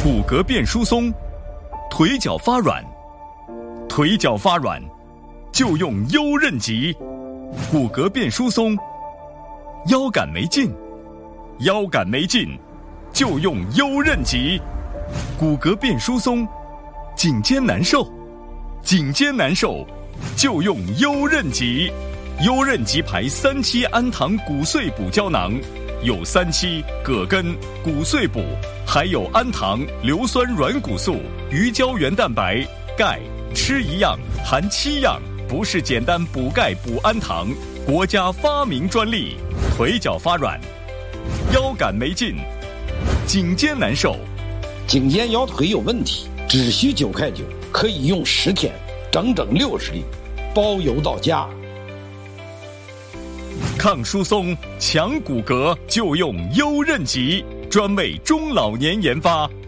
骨骼变疏松，腿脚发软，腿脚发软就用优韧极；骨骼变疏松，腰杆没劲，腰杆没劲就用优韧极；骨骼变疏松，颈肩难受，颈肩难受就用优韧极。优韧极牌3期氨糖骨碎补胶囊，有3期葛根、骨碎补，还有氨糖、硫酸软骨素、鱼胶原蛋白、钙，吃一样含7样，不是简单补钙补氨糖，国家发明专利。腿脚发软，腰杆没劲，颈肩难受， 颈肩腰腿有问题，只需9块9，可以用10天，整整60粒，包邮到家。 抗疏松、强骨骼就用优韧极，专为中老年研发。